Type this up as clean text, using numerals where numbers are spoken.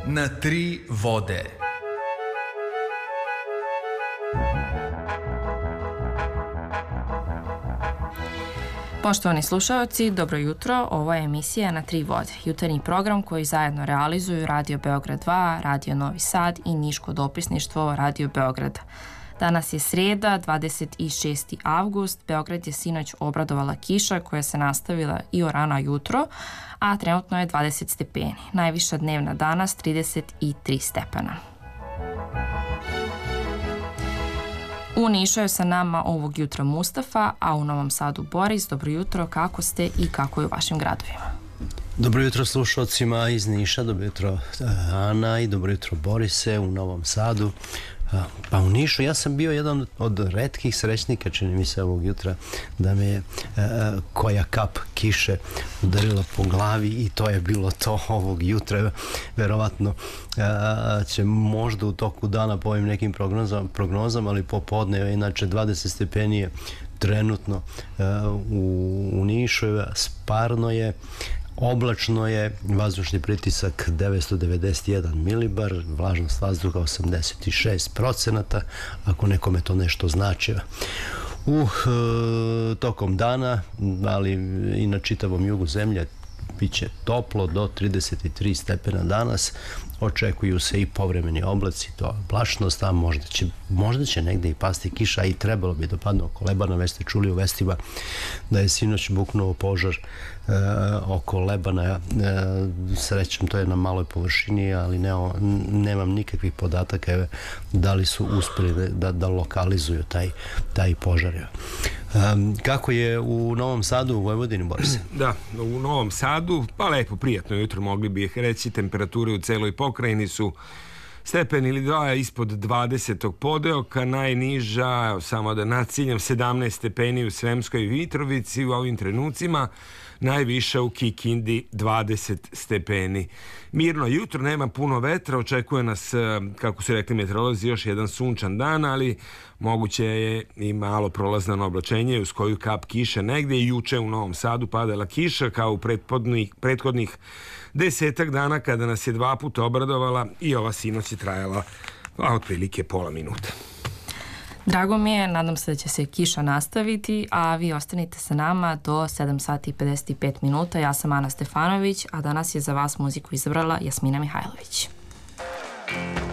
na tri vode. Poštovani slušaoci, dobro jutro. Ovo je emisija Na tri vode, jutarnji program koji zajedno realizuju Radio Beograd 2, Radio Novi Sad i Niško dopisništvo Radio Beograda. Danas je sreda, 26. avgust. Beograd je sinoć obradovala kiša koja se nastavila i o rano jutro, a trenutno je 20 stepeni. Najviša dnevna danas 33 stepena. U Nišu je sa nama ovog jutra Mustafa, a u Novom Sadu Boris. Dobro jutro, kako ste i kako je u vašim gradovima? Dobro jutro slušalcima iz Niša, dobro jutro Ana i dobro jutro Borise u Novom Sadu. Pa u Nišu ja sam bio jedan od retkih srećnika, čini mi se ovog jutra, da me je koja kap kiše udarila po glavi i to je bilo to ovog jutra. Verovatno će možda u toku dana po ovim nekim prognozama, ali popodne je inače 20 stepeni je trenutno u Nišu, sparno je. Oblačno je, vazdušni pritisak 991 milibar, vlažnost vazduha 86%, ako nekome to nešto znači. Tokom dana, ali i na čitavom jugu zemlje, bit će toplo do 33 stepena danas. Očekuju se i povremeni oblaci, to je oblačnost, a možda će negde i pasti kiša i trebalo bi da padne oko Lebana. Već ste čuli u vestima da je sinoć buknuo požar oko Lebana. Srećom, to je na maloj površini, ali nemam nikakvih podataka da li su uspeli da lokalizuju taj požar. Kako je u Novom Sadu, u Vojvodini, Boris? Da, u Novom Sadu, pa lepo, prijatno jutro, mogli bi reći. Temperature u celoj pokrajini su stepen ili dva ispod 20. podeoka, najniža, samo da naciljam, 17 stepeni u Sremskoj Mitrovici u ovim trenucima, najviša u Kikindi 20 stepeni. Mirno jutro, nema puno vetra, očekuje nas, kako su rekli meteorolozi, još jedan sunčan dan, ali moguće je i malo prolazno oblačenje uz koju kap kiše negde. I juče u Novom Sadu padala kiša kao u prethodnih 10 dana kada nas je 2 puta obradovala i ova sinoć je trajala otprilike pola minuta. Drago mi je, nadam se da će se kiša nastaviti, a vi ostanite sa nama do 7 sati i 55 minuta. Ja sam Ana Stefanović, a danas je za vas muziku izabrala Jasmina Mihajlović.